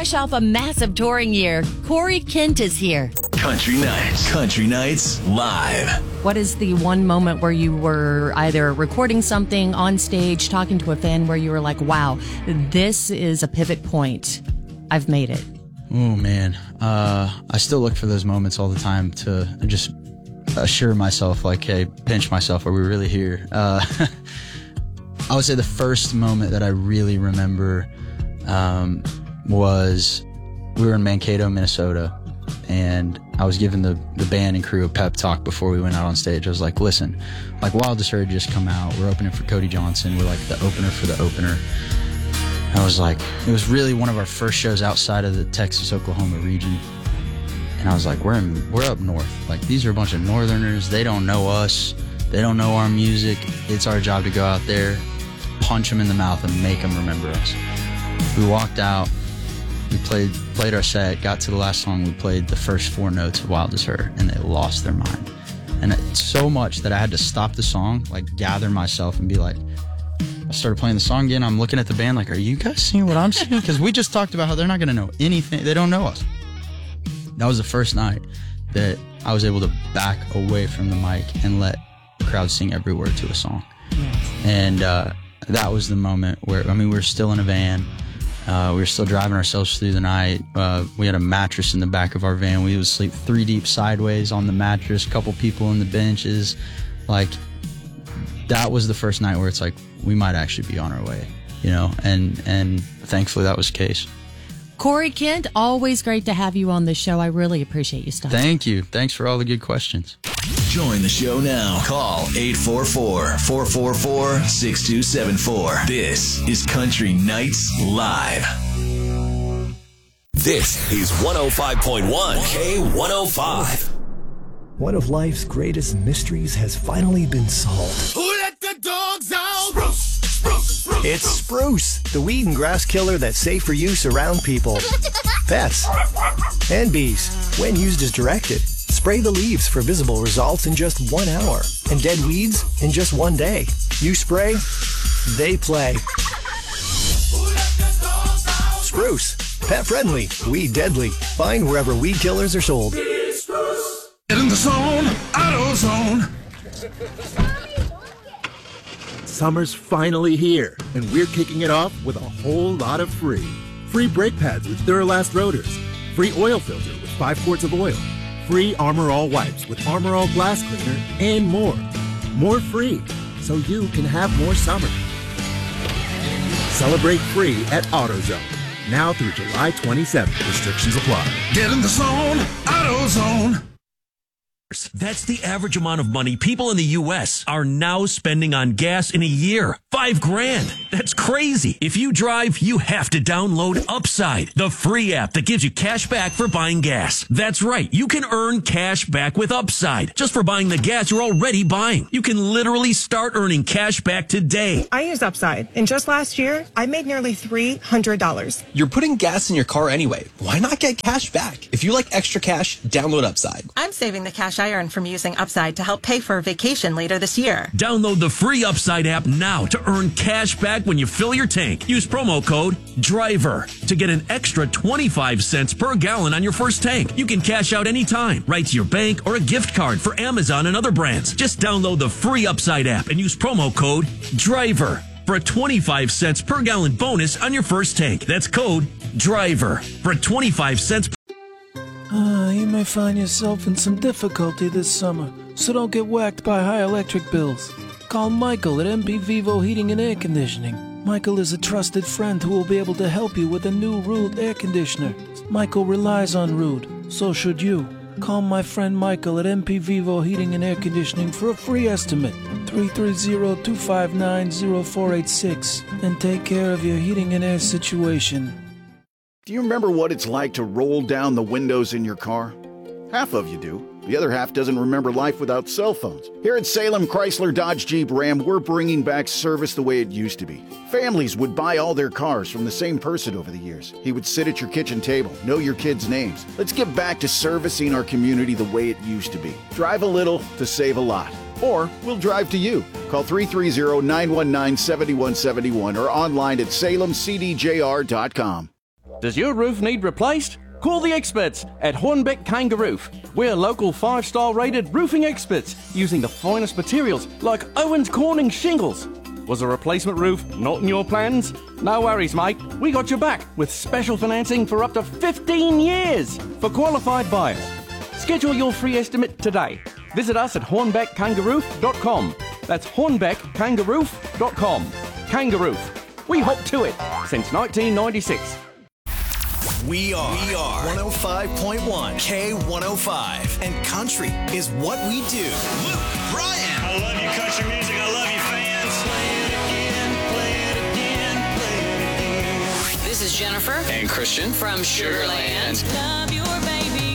Fresh off a massive touring year, Corey Kent is here. Country Nights Live. What is the one moment where you were either recording something on stage, talking to a fan, where you were like, wow, this is a pivot point. I've made it. Oh, man. I still look for those moments all the time to just assure myself, like, hey, pinch myself, are we really here? I would say the first moment that I really remember was we were in Mankato, Minnesota, and I was giving the band and crew a pep talk before we went out on stage. I was like, listen, like, Wild as Her just come out. We're opening for Cody Johnson. We're like the opener for the opener. I was like, it was really one of our first shows outside of the Texas-Oklahoma region. And I was like, we're up north. Like, these are a bunch of northerners. They don't know us. They don't know our music. It's our job to go out there, punch them in the mouth, and make them remember us. We walked out. We played our set, got to the last song. We played the first 4 notes of Wild as Her, and they lost their mind. And it's so much that I had to stop the song, like, gather myself and be like, I started playing the song again. I'm looking at the band like, are you guys seeing what I'm seeing? Because we just talked about how they're not going to know anything. They don't know us. That was the first night that I was able to back away from the mic and let the crowd sing every word to a song. Yes. And that was the moment where, I mean, we were still in a van. We were still driving ourselves through the night. We had a mattress in the back of our van. We would sleep 3 deep sideways on the mattress, a couple people in the benches. Like, that was the first night where it's like, we might actually be on our way, you know, and thankfully that was the case. Corey Kent, always great to have you on the show. I really appreciate you stopping. Thank you. Thanks for all the good questions. Join the show now. Call 844-444-6274. This is Country Nights Live. This is 105.1 K105. One of life's greatest mysteries has finally been solved. Who let the dogs out? Spruce. It's Spruce, the weed and grass killer that's safe for use around people, pets, and bees. When used as directed, spray the leaves for visible results in just 1 hour, and dead weeds in just 1 day. You spray, they play. Spruce, pet friendly, weed deadly. Find wherever weed killers are sold. Get in the zone, AutoZone. Summer's finally here, and we're kicking it off with a whole lot of free. Free brake pads with Duralast rotors. Free oil filter with 5 quarts of oil. Free Armor All wipes with Armor All glass cleaner, and more. More free, so you can have more summer. Celebrate free at AutoZone. Now through July 27th. Restrictions apply. Get in the zone, AutoZone. That's the average amount of money people in the U.S. are now spending on gas in a year. $5,000. That's crazy. If you drive, you have to download Upside, the free app that gives you cash back for buying gas. That's right. You can earn cash back with Upside just for buying the gas you're already buying. You can literally start earning cash back today. I use Upside, and just last year, I made nearly $300. You're putting gas in your car anyway. Why not get cash back? If you like extra cash, download Upside. I'm saving the cash I earn from using Upside to help pay for a vacation later this year. Download the free Upside app now to earn cash back when you fill your tank. Use promo code DRIVER to get an extra 25 cents per gallon on your first tank. You can cash out anytime, right to your bank or a gift card for Amazon and other brands. Just download the free Upside app and use promo code DRIVER for a 25 cents per gallon bonus on your first tank. That's code DRIVER for 25 cents per You may find yourself in some difficulty this summer, so don't get whacked by high electric bills. Call Michael at MP Vivo Heating and Air Conditioning. Michael is a trusted friend who will be able to help you with a new Rude air conditioner. Michael relies on Rude, so should you. Call my friend Michael at MP Vivo Heating and Air Conditioning for a free estimate. 330-259-0486 and take care of your heating and air situation. Do you remember what it's like to roll down the windows in your car? Half of you do. The other half doesn't remember life without cell phones. Here at Salem Chrysler Dodge Jeep Ram, we're bringing back service the way it used to be. Families would buy all their cars from the same person over the years. He would sit at your kitchen table, know your kids' names. Let's get back to servicing our community the way it used to be. Drive a little to save a lot. Or we'll drive to you. Call 330-919-7171 or online at salemcdjr.com. Does your roof need replaced? Call the experts at Hornbeck Kangaroo. We're local 5-star rated roofing experts using the finest materials like Owens Corning shingles. Was a replacement roof not in your plans? No worries, mate. We got your back with special financing for up to 15 years for qualified buyers. Schedule your free estimate today. Visit us at hornbeckkangaroo.com. That's hornbeckkangaroo.com. Kangaroo. We hop to it since 1996. We are 105.1 K105. And country is what we do. Luke Bryan. I love you, country music. I love you, fans. Play it again, play it again, play it again. This is Jennifer And Christian from Sugarland. Love your baby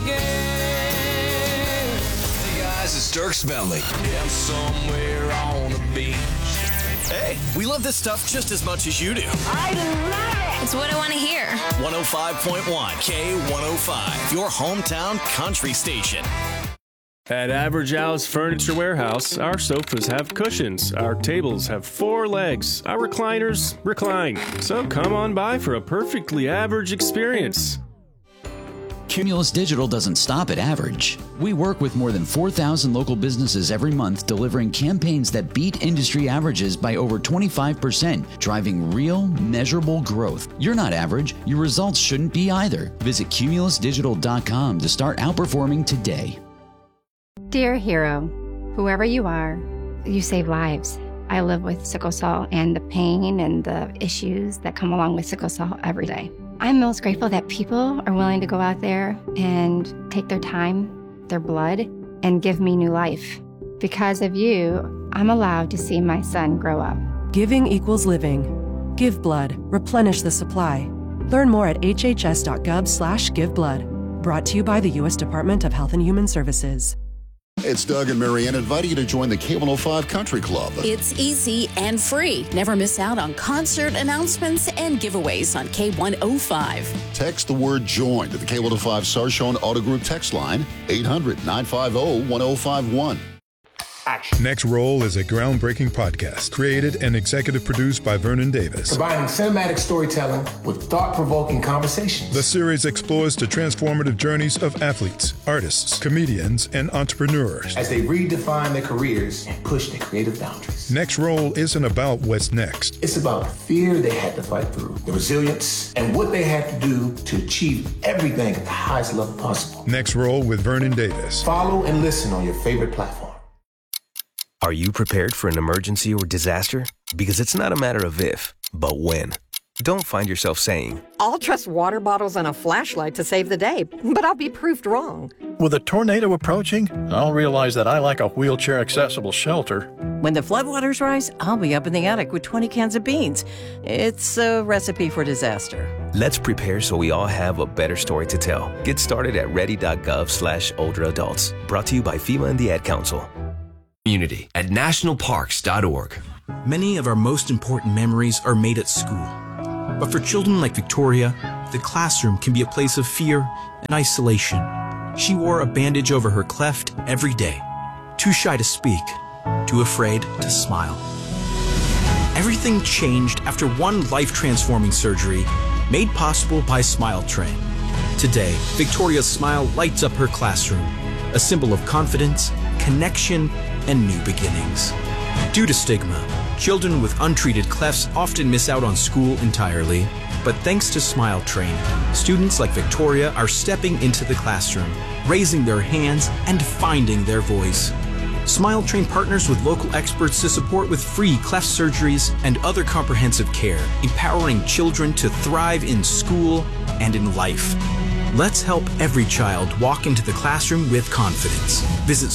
girl. Hey guys, it's Dirk Bentley. I'm somewhere on the beach. Hey, we love this stuff just as much as you do. I love it. It's what I want to hear. 105.1 K105, your hometown country station. At Average Al's Furniture Warehouse, our sofas have cushions, our tables have 4 legs, our recliners recline. So come on by for a perfectly average experience. Cumulus Digital doesn't stop at average. We work with more than 4,000 local businesses every month, delivering campaigns that beat industry averages by over 25%, driving real, measurable growth. You're not average. Your results shouldn't be either. Visit cumulusdigital.com to start outperforming today. Dear hero, whoever you are, you save lives. I live with sickle cell and the pain and the issues that come along with sickle cell every day. I'm most grateful that people are willing to go out there and take their time, their blood, and give me new life. Because of you, I'm allowed to see my son grow up. Giving equals living. Give blood. Replenish the supply. Learn more at hhs.gov/giveblood. Brought to you by the U.S. Department of Health and Human Services. It's Doug and Marianne inviting you to join the K105 Country Club. It's easy and free. Never miss out on concert announcements and giveaways on K105. Text the word JOIN to the K105 Sarshone Auto Group text line, 800-950-1051. Next Roll is a groundbreaking podcast created and executive produced by Vernon Davis. Combining cinematic storytelling with thought-provoking conversations. The series explores the transformative journeys of athletes, artists, comedians, and entrepreneurs as they redefine their careers and push their creative boundaries. Next Roll isn't about what's next. It's about the fear they had to fight through, the resilience, and what they had to do to achieve everything at the highest level possible. Next Roll with Vernon Davis. Follow and listen on your favorite platform. Are you prepared for an emergency or disaster? Because it's not a matter of if, but when. Don't find yourself saying, I'll trust water bottles and a flashlight to save the day, but I'll be proved wrong. With a tornado approaching, I'll realize that I lack a wheelchair-accessible shelter. When the floodwaters rise, I'll be up in the attic with 20 cans of beans. It's a recipe for disaster. Let's prepare so we all have a better story to tell. Get started at ready.gov/older adults. Brought to you by FEMA and the Ad Council. Community at nationalparks.org. Many of our most important memories are made at school. But for children like Victoria, the classroom can be a place of fear and isolation. She wore a bandage over her cleft every day, too shy to speak, too afraid to smile. Everything changed after one life-transforming surgery made possible by Smile Train. Today, Victoria's smile lights up her classroom, a symbol of confidence, connection, and new beginnings. Due to stigma, children with untreated clefts often miss out on school entirely. But thanks to Smile Train, students like Victoria are stepping into the classroom, raising their hands, and finding their voice. Smile Train partners with local experts to support with free cleft surgeries and other comprehensive care, empowering children to thrive in school and in life. Let's help every child walk into the classroom with confidence. Visit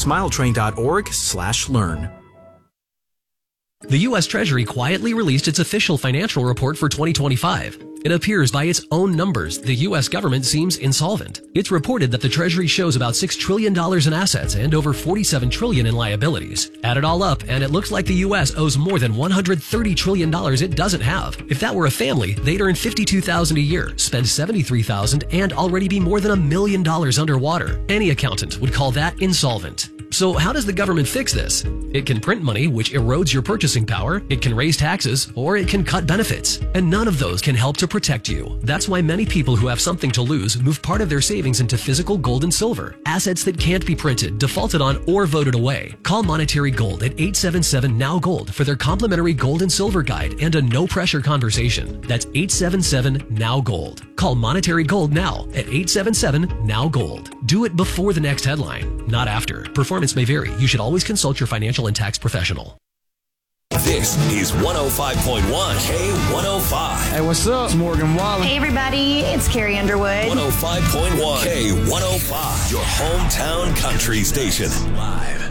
smiletrain.org/learn. The U.S. Treasury quietly released its official financial report for 2025. It appears by its own numbers the U.S. government seems insolvent. It's reported that the Treasury shows about $6 trillion in assets and over $47 trillion in liabilities. Add it all up, and it looks like the U.S. owes more than $130 trillion it doesn't have. If that were a family, they'd earn $52,000 a year, spend $73,000, and already be more than $1 million underwater. Any accountant would call that insolvent. So how does the government fix this? It can print money, which erodes your purchasing power, it can raise taxes, or it can cut benefits. And none of those can help to protect you. That's why many people who have something to lose move part of their savings into physical gold and silver, assets that can't be printed, defaulted on, or voted away. Call Monetary Gold at 877-NOW-GOLD for their complimentary gold and silver guide and a no-pressure conversation. That's 877-NOW-GOLD. Call Monetary Gold now at 877-NOW-GOLD. Do it before the next headline, not after. Performance may vary. You should always consult your financial and tax professional. This is 105.1 K105. Hey, what's up? It's Morgan Wallen. Hey, everybody. It's Carrie Underwood. 105.1 K105. Your hometown country station. Live.